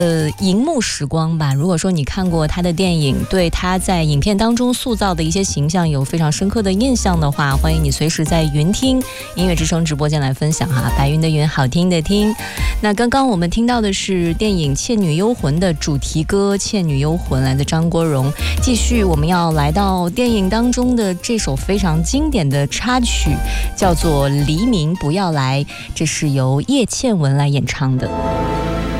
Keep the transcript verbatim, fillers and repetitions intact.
呃，荧幕时光吧。如果说你看过他的电影，对他在影片当中塑造的一些形象有非常深刻的印象的话，欢迎你随时在云听音乐之声直播间来分享哈。白云的云，好听的听。那刚刚我们听到的是电影《倩女幽魂》的主题歌《倩女幽魂》，来自张国荣。继续，我们要来到电影当中的这首非常经典的插曲，叫做《黎明不要来》，这是由叶倩文来演唱的。